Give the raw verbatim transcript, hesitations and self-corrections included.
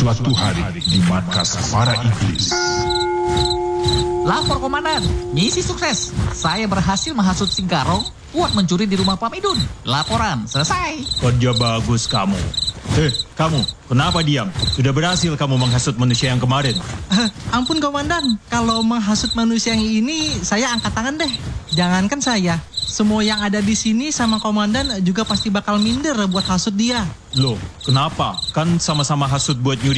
Suatu hari di markas para iblis. Lapor komandan, misi sukses. Saya berhasil menghasut Singkarong buat mencuri di rumah Pak Midun. Laporan selesai. Kerja bagus kamu. Eh, kamu, kenapa diam? Sudah berhasil kamu menghasut manusia yang kemarin. Uh, ampun komandan, kalau menghasut manusia yang ini saya angkat tangan deh. Jangankan saya, semua yang ada di sini sama komandan juga pasti bakal minder buat hasut dia. Loh, kenapa? Kan sama-sama hasut buat nyuri